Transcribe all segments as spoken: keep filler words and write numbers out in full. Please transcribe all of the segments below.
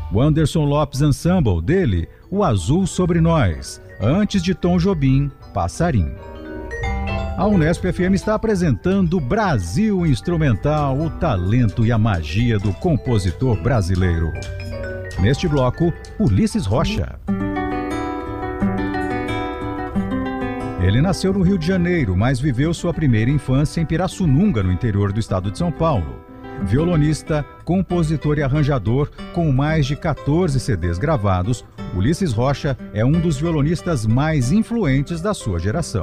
O Anderson Lopes Ensemble, dele, O Azul Sobre Nós. Antes de Tom Jobim, Passarinho. A Unesp F M está apresentando Brasil Instrumental, o talento e a magia do compositor brasileiro. Neste bloco, Ulisses Rocha. Ele nasceu no Rio de Janeiro, mas viveu sua primeira infância em Pirassununga, no interior do estado de São Paulo. Violonista, compositor e arranjador, com mais de quatorze C Ds gravados, Ulisses Rocha é um dos violonistas mais influentes da sua geração.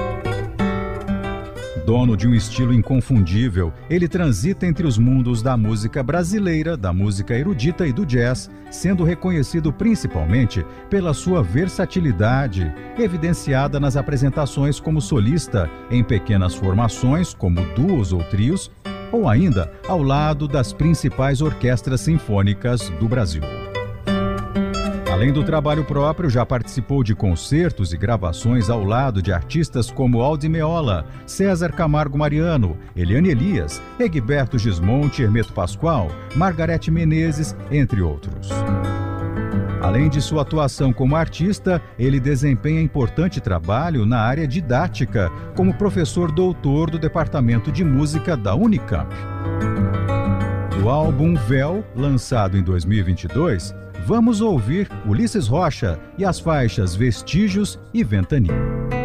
Dono de um estilo inconfundível, ele transita entre os mundos da música brasileira, da música erudita e do jazz, sendo reconhecido principalmente pela sua versatilidade, evidenciada nas apresentações como solista, em pequenas formações, como duos ou trios, ou ainda ao lado das principais orquestras sinfônicas do Brasil. Além do trabalho próprio, já participou de concertos e gravações ao lado de artistas como Aldi Meola, César Camargo Mariano, Eliane Elias, Egberto Gismonti, Hermeto Pascoal, Margarete Menezes, entre outros. Além de sua atuação como artista, ele desempenha importante trabalho na área didática, como professor doutor do Departamento de Música da Unicamp. Do álbum Véu, lançado em dois mil e vinte e dois, vamos ouvir Ulisses Rocha e as faixas Vestígios e Ventania.